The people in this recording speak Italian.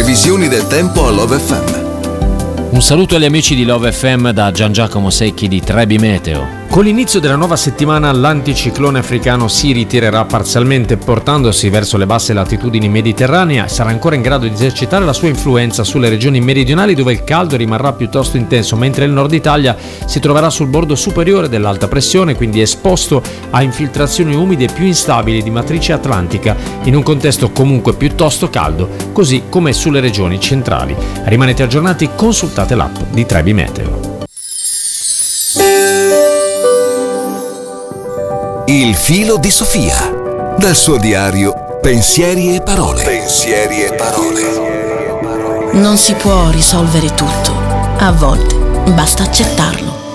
Previsioni del tempo a Love FM. Un saluto agli amici di Love FM da Gian Giacomo Secchi di Trebi Meteo. Con l'inizio della nuova settimana l'anticiclone africano si ritirerà parzialmente portandosi verso le basse latitudini mediterranee e sarà ancora in grado di esercitare la sua influenza sulle regioni meridionali dove il caldo rimarrà piuttosto intenso, mentre il nord Italia si troverà sul bordo superiore dell'alta pressione, quindi esposto a infiltrazioni umide più instabili di matrice atlantica in un contesto comunque piuttosto caldo, così come sulle regioni centrali. Rimanete aggiornati, consultate l'app di Trebi Meteo. Il filo di Sofia. Dal suo diario Pensieri e parole. Pensieri e parole. Non si può risolvere tutto. A volte basta accettarlo.